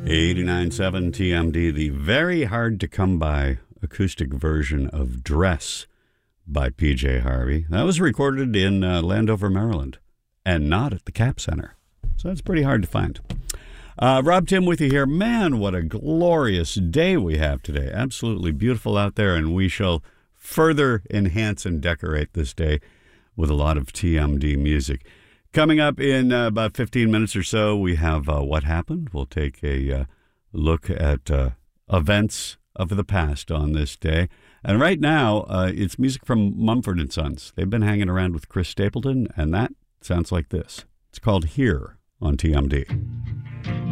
89.7 TMD, the very hard to come by acoustic version of Dress by PJ Harvey. That was recorded in Landover, Maryland, and not at the Cap Center. So that's pretty hard to find. Rob Tim with you here. Man, what a glorious day we have today. Absolutely beautiful out there, and we shall further enhance and decorate this day with a lot of TMD music. Coming up in about 15 minutes or so, we have What Happened. We'll take a look at events of the past on this day. And right now, it's music from Mumford & Sons. They've been hanging around with Chris Stapleton, and that sounds like this. It's called Here on TMD.